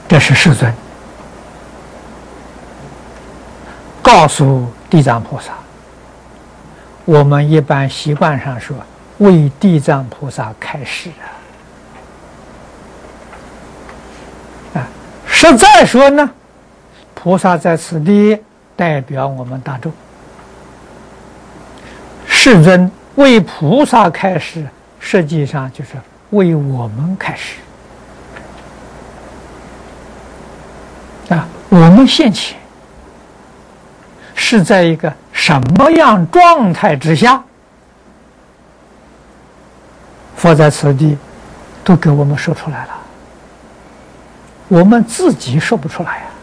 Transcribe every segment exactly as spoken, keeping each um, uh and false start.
这是世尊告诉地藏菩萨。我们一般习惯上说，为地藏菩萨开示啊。啊，实在说呢，菩萨在此地代表我们大众，世尊为菩萨开示，实际上就是为我们开示啊。我们现前是在一个什么样状态之下，佛在此地都给我们说出来了，我们自己说不出来呀、啊。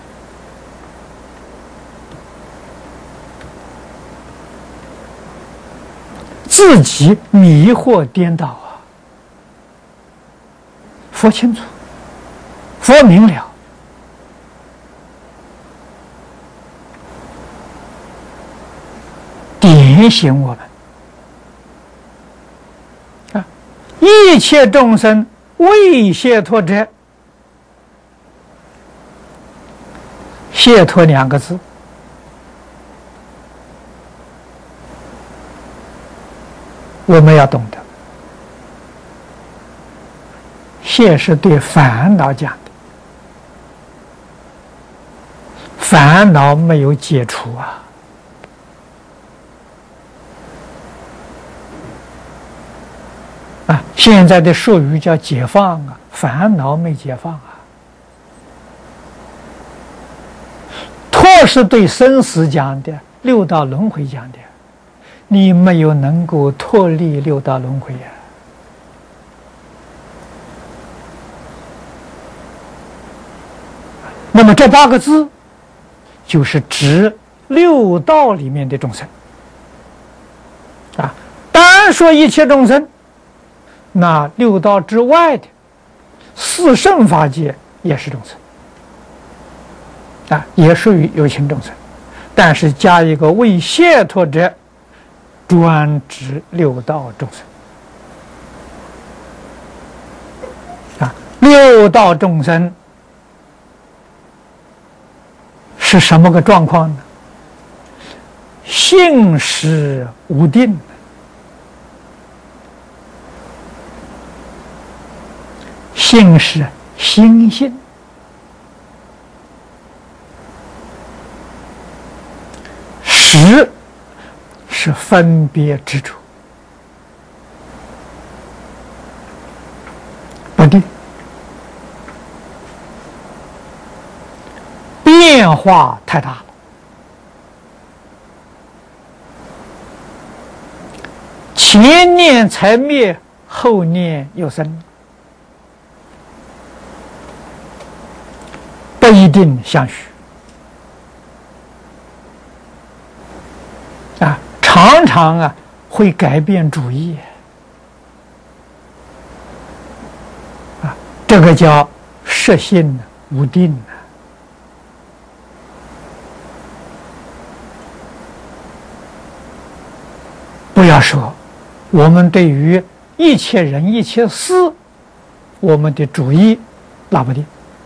自己迷惑颠倒啊，佛清楚，佛明了，点醒我们啊！一切众生为解脱者，解脱两个字，我们要懂得，解是对烦恼讲的，烦恼没有解除啊。啊，现在的术语叫解放啊，烦恼没解放啊。脱是对生死讲的，六道轮回讲的，你没有能够脱离六道轮回呀、啊。那么这八个字，就是指六道里面的众生啊。单说一切众生，那六道之外的四圣法界也是众生啊，也属于有情众生，但是加一个为解脱者，专指六道众生啊。六道众生是什么个状况呢？性实无定，性是心性，实是分别执着，不定，变化太大了。前念才灭，后念又生，不一定相续啊，常常啊会改变主意啊，这个叫实性无定啊。不要说我们对于一切人一切事，我们的主意拿不定，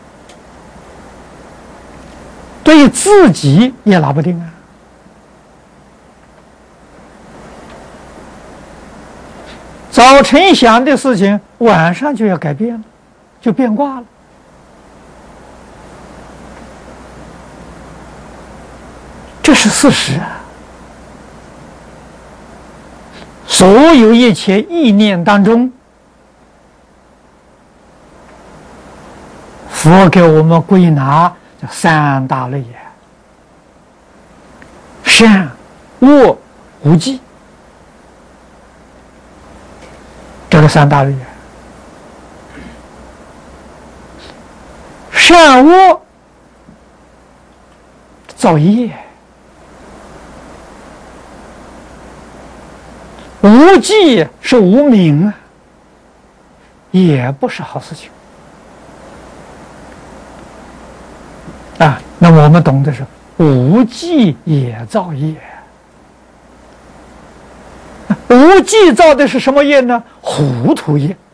对自己也拿不定啊。早晨想的事情，晚上就要改变了，就变卦了。这是事实啊。所有一切意念当中，佛给我们归纳叫三大类也：善、恶、无记。这个三大类，善恶造业，无记是无明啊，也不是好事情啊。那么我们懂的是，无记也造业。无记造的是什么业呢？糊涂业。